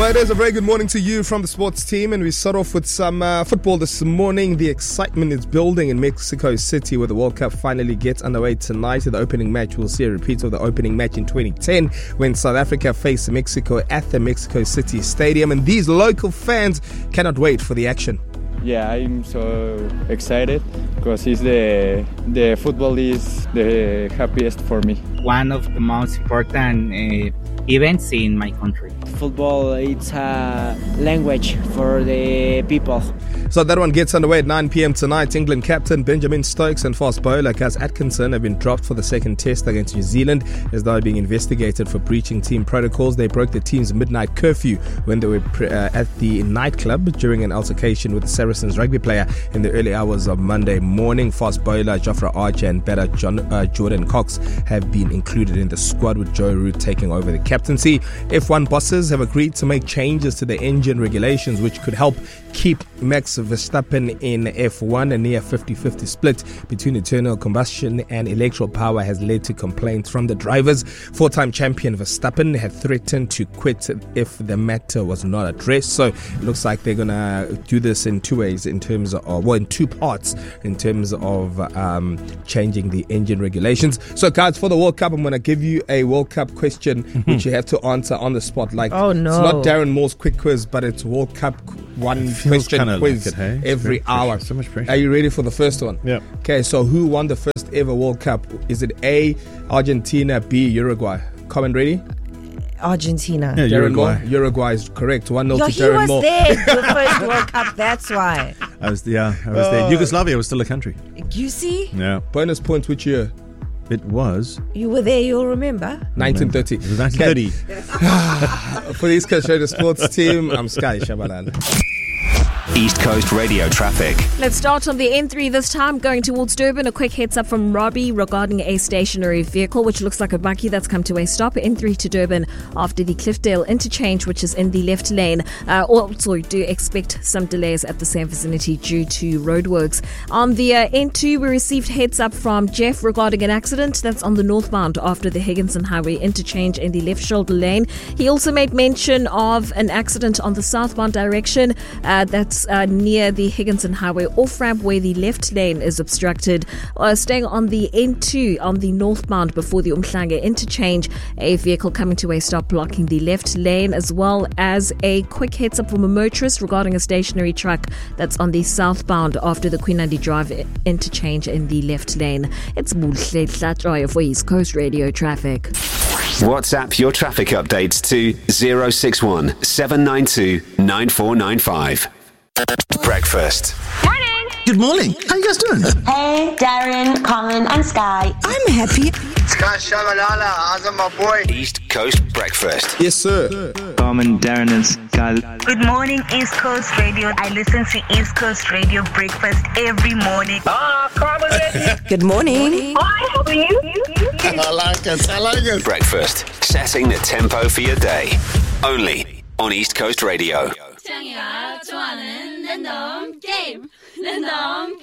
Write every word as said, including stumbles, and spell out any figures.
Well, it is a very good morning to you from the sports team, and we start off with some uh, football this morning. The excitement is building in Mexico City, where the World Cup finally gets underway tonight. The opening match will see a repeat of the opening match in twenty ten when South Africa faced Mexico at the Mexico City Stadium, and these local fans cannot wait for the action. Yeah, I'm so excited because it's the the football is the happiest for me. One of the most important uh, events in my country. Football, it's a language for the people. So that one gets underway at nine p.m. tonight. England captain Benjamin Stokes and fast bowler Gaz Atkinson have been dropped for the second test against New Zealand as they are being investigated for breaching team protocols. They broke the team's midnight curfew when they were pre- uh, at the nightclub during an altercation with the Saracens rugby player in the early hours of Monday morning. Fast bowler Jofra Archer and batter John, uh, Jordan Cox have been included in the squad, with Joe Root taking over the captaincy. F one bosses have agreed to make changes to the engine regulations which could help keep Max Verstappen in F one. A near fifty-fifty split between internal combustion and electrical power has led to complaints from the drivers. Four-time champion Verstappen had threatened to quit if the matter was not addressed. So it looks like they're going to do this in two ways, in terms of, well, in two parts, in terms of um, changing the engine regulations. So, guys, for the World Cup, I'm going to give you a World Cup question which you have to answer on the spot. Like, oh, no. It's not Darren Moore's quick quiz, but it's World Cup one question quiz like it, hey? every hour. So much pressure. Are you ready for the first one? Yeah. Okay, so who won the first ever World Cup? Is it A, Argentina, B, Uruguay? Comment ready? Argentina. Yeah, Darren Uruguay. Moore. Uruguay is correct. one nil Yo, to he Darren was Moore. there the first World Cup, that's why. I was, yeah, I was there. Yugoslavia was still a country. You see? Yeah. Bonus points, which year? It was You were there, you'll remember. nineteen thirty. It was nineteen thirty. For the East Coast Radio Sports team, I'm Sky Shabalala. East Coast Radio traffic. Let's start on the N three this time, going towards Durban. A quick heads up from Robbie regarding a stationary vehicle, which looks like a bakkie that's come to a stop. N three to Durban after the Cliffdale interchange, which is in the left lane. Uh, also, do expect some delays at the same vicinity due to roadworks. On the uh, N two, we received heads up from Jeff regarding an accident that's on the northbound after the Higginson Highway interchange in the left shoulder lane. He also made mention of an accident on the southbound direction uh, that's Uh, near the Higginson Highway off-ramp where the left lane is obstructed. Uh, staying on the N two on the northbound before the Umhlanga interchange, a vehicle coming to a stop blocking the left lane, as well as a quick heads up from a motorist regarding a stationary truck that's on the southbound after the Queen Andy Drive interchange in the left lane. It's Muhle Tlatroy for East Coast Radio traffic. WhatsApp your traffic updates to zero six one seven nine two nine four nine five. Breakfast. Morning. Good morning. How you guys doing? Hey, Darren, Colin, and Sky. I'm happy. Sky Shabalala, Azam, my boy. East Coast Breakfast. Yes, sir. Carmen, Darren, and Sky. Good morning, East Coast Radio. I listen to East Coast Radio Breakfast every morning. Ah, Carmen. Good morning. Hi, how are you? I like it. I like it. Breakfast. Setting the tempo for your day. Only on East Coast Radio. Game. Random